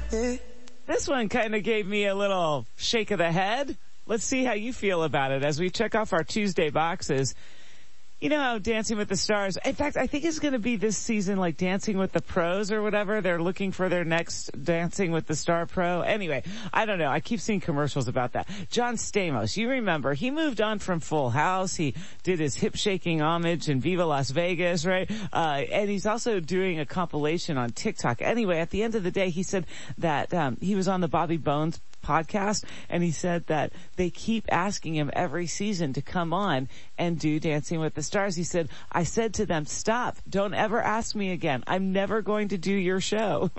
This one kind of gave me a little shake of the head. Let's see how you feel about it as we check off our Tuesday boxes. You know how Dancing with the Stars, in fact, I think it's going to be this season like Dancing with the Pros or whatever. They're looking for their next Dancing with the Star Pro. Anyway, I don't know. I keep seeing commercials about that. John Stamos, you remember, he moved on from Full House. He did his hip-shaking homage in Viva Las Vegas, right? And he's also doing a compilation on TikTok. Anyway, at the end of the day, he said that he was on the Bobby Bones podcast, and he said that they keep asking him every season to come on and do Dancing with the Stars. He said, I said to them, stop, don't ever ask me again. I'm never going to do your show.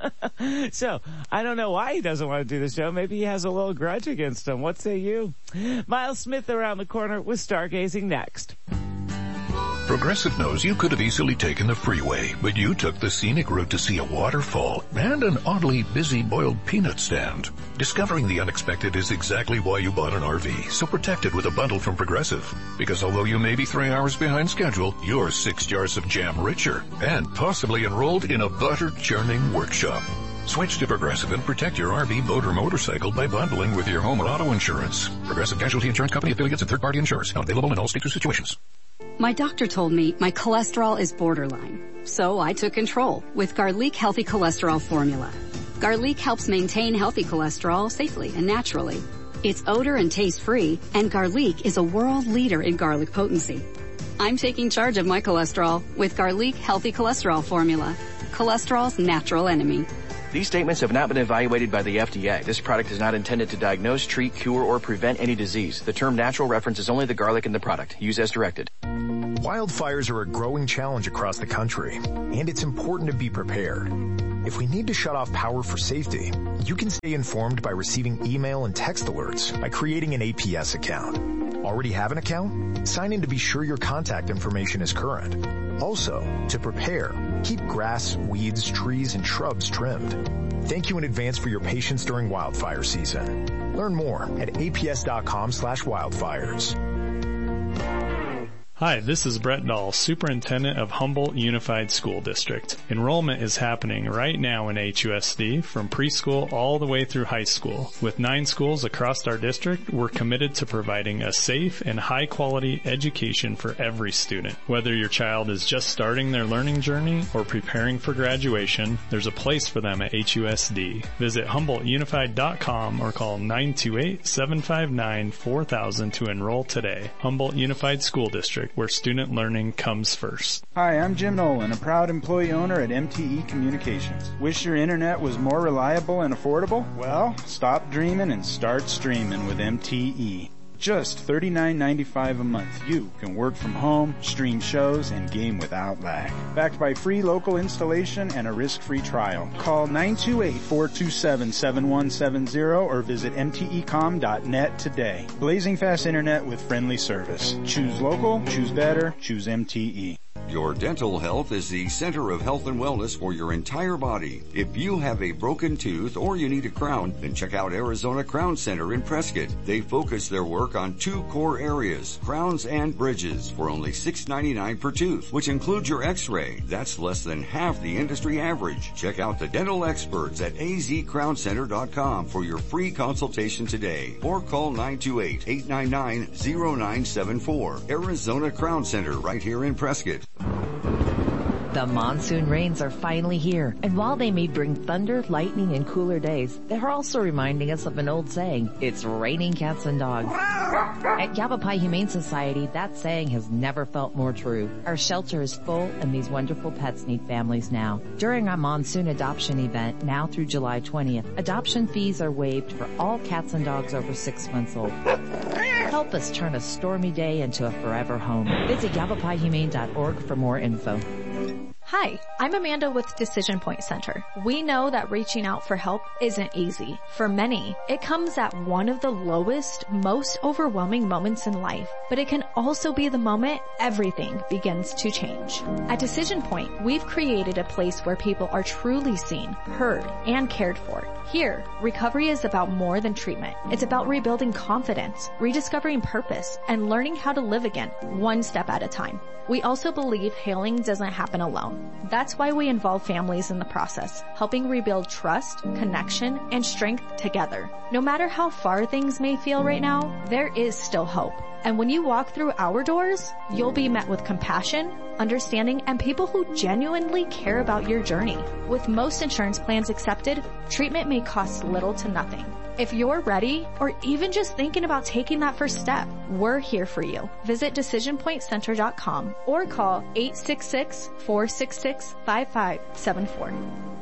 So I don't know why he doesn't want to do the show. Maybe he has a little grudge against him. What say you? Miles Smith around the corner with Stargazing next. Progressive knows you could have easily taken the freeway, but you took the scenic route to see a waterfall and an oddly busy boiled peanut stand. Discovering the unexpected is exactly why you bought an RV, so protect it with a bundle from Progressive. Because although you may be 3 hours behind schedule, you're 6 jars of jam richer and possibly enrolled in a butter churning workshop. Switch to Progressive and protect your RV, boat, or motorcycle by bundling with your home or auto insurance. Progressive Casualty Insurance Company, affiliates, and third-party insurers. Not available in all states or situations. My doctor told me my cholesterol is borderline, so I took control with Garlic Healthy Cholesterol Formula. Garlic helps maintain healthy cholesterol safely and naturally. It's odor and taste free, and Garlic is a world leader in garlic potency. I'm taking charge of my cholesterol with Garlic Healthy Cholesterol Formula, cholesterol's natural enemy. These statements have not been evaluated by the FDA. This product is not intended to diagnose, treat, cure, or prevent any disease. The term natural references only the garlic in the product. Use as directed. Wildfires are a growing challenge across the country, and it's important to be prepared. If we need to shut off power for safety, you can stay informed by receiving email and text alerts by creating an APS account. Already have an account? Sign in to be sure your contact information is current. Also, to prepare, keep grass, weeds, trees, and shrubs trimmed. Thank you in advance for your patience during wildfire season. Learn more at aps.com/wildfires. Hi, this is Brett Dahl, Superintendent of Humboldt Unified School District. Enrollment is happening right now in HUSD from preschool all the way through high school. With 9 schools across our district, we're committed to providing a safe and high-quality education for every student. Whether your child is just starting their learning journey or preparing for graduation, there's a place for them at HUSD. Visit HumboldtUnified.com or call 928-759-4000 to enroll today. Humboldt Unified School District, where student learning comes first. Hi, I'm Jim Nolan, a proud employee owner at MTE Communications. Wish your internet was more reliable and affordable? Well, stop dreaming and start streaming with MTE. Just $39.95 a month. You can work from home, stream shows, and game without lag. Backed by free local installation and a risk-free trial. Call 928-427-7170 or visit mtecom.net today. Blazing fast internet with friendly service. Choose local, choose better, choose MTE. Your dental health is the center of health and wellness for your entire body. If you have a broken tooth or you need a crown, then check out Arizona Crown Center in Prescott. They focus their work on 2 core areas, crowns and bridges, for only $6.99 per tooth, which includes your x-ray. That's less than half the industry average. Check out the dental experts at azcrowncenter.com for your free consultation today, or call 928-899-0974. Arizona Crown Center, right here in Prescott. The monsoon rains are finally here, and while they may bring thunder, lightning, and cooler days, they're also reminding us of an old saying, it's raining cats and dogs. At Yavapai Humane Society, that saying has never felt more true. Our shelter is full, and these wonderful pets need families now. During our monsoon adoption event, now through July 20th, adoption fees are waived for all cats and dogs over 6 months old. Help us turn a stormy day into a forever home. Visit YavaPaiHumane.org for more info. Hi, I'm Amanda with Decision Point Center. We know that reaching out for help isn't easy. For many, it comes at one of the lowest, most overwhelming moments in life, but it can also be the moment everything begins to change. At Decision Point, we've created a place where people are truly seen, heard, and cared for. Here, recovery is about more than treatment. It's about rebuilding confidence, rediscovering purpose, and learning how to live again, one step at a time. We also believe healing doesn't happen alone. That's That's why we involve families in the process, helping rebuild trust, connection, and strength together. No matter how far things may feel right now, there is still hope. And when you walk through our doors, you'll be met with compassion, understanding, and people who genuinely care about your journey. With most insurance plans accepted, treatment may cost little to nothing. If you're ready, or even just thinking about taking that first step, we're here for you. Visit DecisionPointCenter.com or call 866-466-5574.